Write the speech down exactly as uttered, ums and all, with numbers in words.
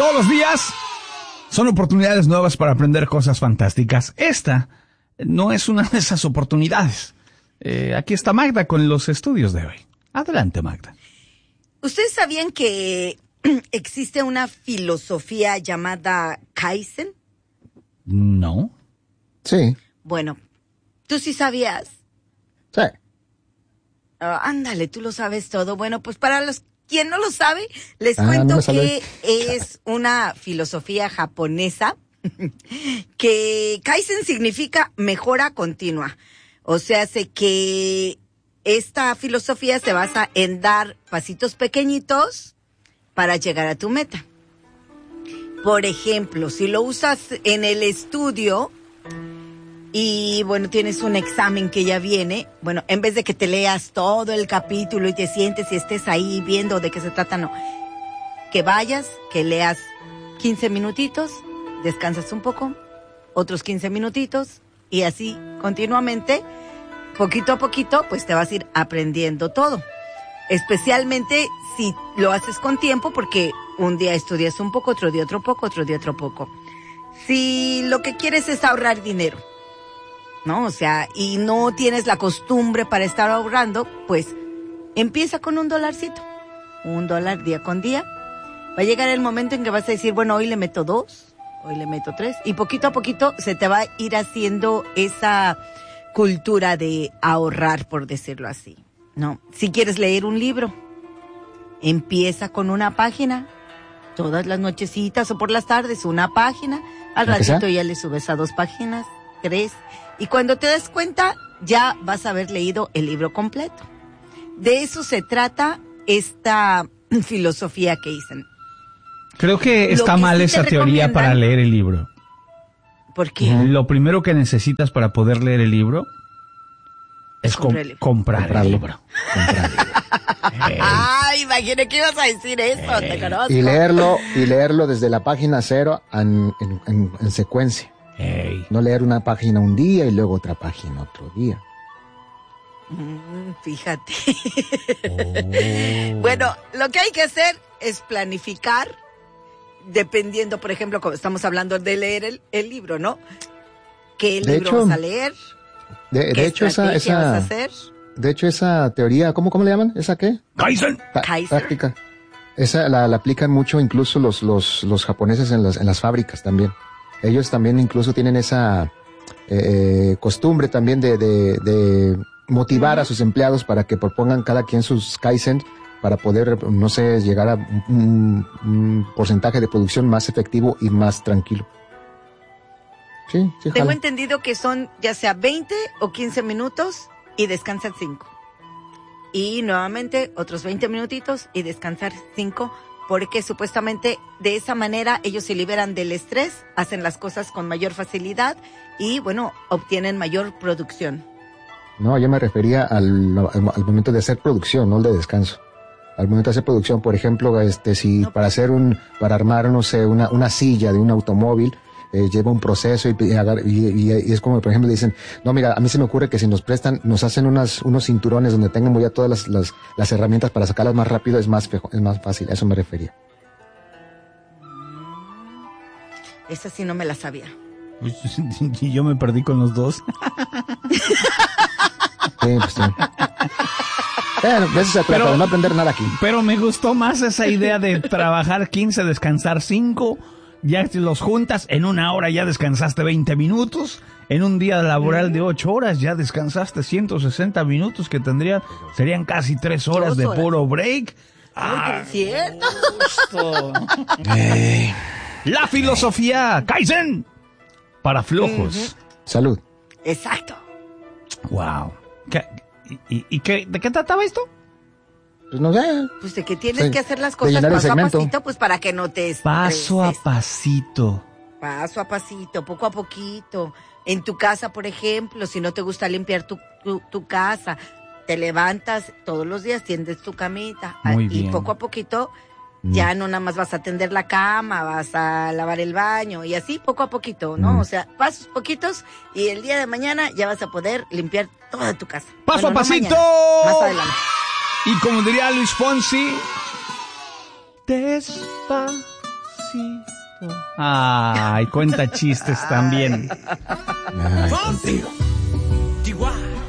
Todos los días son oportunidades nuevas para aprender cosas fantásticas. Esta no es una de esas oportunidades. Eh, aquí está Magda con los estudios de hoy. Adelante, Magda. ¿Ustedes sabían que existe una filosofía llamada Kaizen? No. Sí. Bueno, ¿tú sí sabías? Sí. Uh, ándale, tú lo sabes todo. Bueno, pues para los quien no lo sabe, les Ah, cuento no me sale. que es una filosofía japonesa que Kaizen significa mejora continua. O sea, hace que esta filosofía se basa en dar pasitos pequeñitos para llegar a tu meta. Por ejemplo, si lo usas en el estudio y, bueno, tienes un examen que ya viene, bueno, en vez de que te leas todo el capítulo y te sientes y estés ahí viendo de qué se trata, no. Que vayas, que leas quince minutitos, descansas un poco, otros quince minutitos y así continuamente, poquito a poquito, pues te vas a ir aprendiendo todo. Especialmente si lo haces con tiempo, porque un día estudias un poco, otro día otro poco, otro día otro poco. Si lo que quieres es ahorrar dinero, ¿no? O sea, y no tienes la costumbre para estar ahorrando, pues empieza con un dolarcito. Un dólar día con día. Va a llegar el momento en que vas a decir, bueno, hoy le meto dos, hoy le meto tres. Y poquito a poquito se te va a ir haciendo esa cultura de ahorrar, por decirlo así, ¿no? Si quieres leer un libro, empieza con una página. Todas las nochecitas o por las tardes, una página. Al ratito ya le subes a dos páginas, tres. Y cuando te des cuenta, ya vas a haber leído el libro completo. De eso se trata esta filosofía que dicen. Creo que está que mal sí esa teoría para leer el libro. ¿Por qué? Lo primero que necesitas para poder leer el libro es com- comprar el libro. comprar el libro. Comprar. Hey. Ay, imaginé que ibas a decir eso, te conozco. Y leerlo, y leerlo desde la página cero en, en, en, en secuencia. Hey. No leer una página un día y luego otra página otro día. Mm, fíjate. Oh. Bueno, lo que hay que hacer es planificar, dependiendo, por ejemplo, como estamos hablando de leer el, el libro, ¿no? ¿Qué De libro hecho, vas a leer? De, ¿Qué de hecho, esa, estrategia vas a esa, hacer? de hecho, esa teoría, ¿cómo, cómo le llaman? ¿Esa qué? Kaizen. Pa- Kaizen. Práctica. Esa la, la aplican mucho incluso los, los, los japoneses en las, en las fábricas también. Ellos también incluso tienen esa eh, costumbre también de, de, de motivar a sus empleados para que propongan cada quien sus Kaizen para poder, no sé, llegar a un, un porcentaje de producción más efectivo y más tranquilo. Sí, sí, Tengo jala. entendido que son ya sea veinte o quince minutos y descansan cinco. Y nuevamente otros veinte minutitos y descansar cinco, porque supuestamente de esa manera ellos se liberan del estrés, hacen las cosas con mayor facilidad y, bueno, obtienen mayor producción. No, yo me refería al, al, al momento de hacer producción, no al de descanso. Al momento de hacer producción, por ejemplo, este, si No. para hacer un, para armar, no sé, una, una silla de un automóvil, eh, lleva un proceso y, y, agar- y, y- y es como, por ejemplo, dicen, no, mira, a mí se me ocurre que si nos prestan, nos hacen unas, unos cinturones donde tengamos ya todas las, las, las herramientas para sacarlas más rápido, es más, fejo- es más fácil, a eso me refería. Esa sí no me la sabía. Y yo me perdí con los dos. Sí, pues sí. Bueno, de eso se trata, Pero- de no aprender nada aquí. Pero me gustó más esa idea de trabajar quince, descansar cinco. Ya si los juntas, en una hora ya descansaste veinte minutos. En un día laboral de ocho horas ya descansaste ciento sesenta minutos, que tendrían, serían casi tres horas Dos de horas. puro break. Ay, es cierto. Gusto. Ey. La filosofía Kaizen para flojos. Salud. Exacto. Wow. ¿Qué, y, y- y qué, ¿De qué trataba esto? Pues no sé. Pues de que tienes Sí, que hacer las de cosas llenar el paso a segmento. pasito, pues para que no te estreses. Paso a pasito. Paso a pasito, poco a poquito. En tu casa, por ejemplo, si no te gusta limpiar tu, tu, tu casa, te levantas todos los días, tiendes tu camita. Muy y bien. poco a poquito, ya no nada más vas a tender la cama, vas a lavar el baño y así poco a poquito, ¿no? Mm. O sea, pasos poquitos y el día de mañana ya vas a poder limpiar toda tu casa. Paso Bueno, a no pasito. mañana, más adelante. Y como diría Luis Fonsi, despacito. despacito. Ay, cuenta chistes también. Ay, contigo.